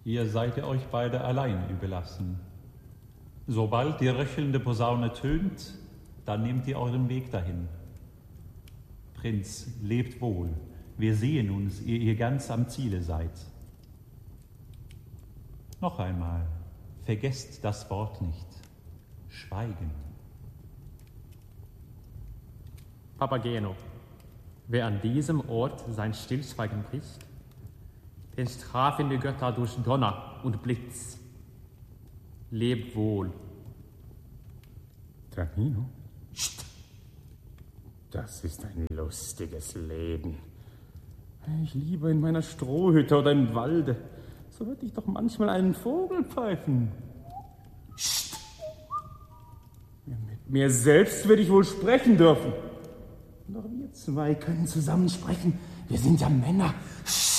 Ihr seid euch beide allein überlassen. Sobald die röchelnde Posaune tönt, dann nehmt ihr euren Weg dahin. Prinz, lebt wohl. Wir sehen uns, ehe ihr ganz am Ziele seid. Noch einmal, vergesst das Wort nicht. Schweigen. Papageno, wer an diesem Ort sein Stillschweigen bricht, den strafen die Götter durch Donner und Blitz. Leb wohl. Tamino? Psst! Das ist ein lustiges Leben. Ich liebe in meiner Strohhütte oder im Walde. So hörte ich doch manchmal einen Vogel pfeifen. Psst! Mit mir selbst würde ich wohl sprechen dürfen. Doch wir zwei können zusammen sprechen. Wir sind ja Männer. Psst!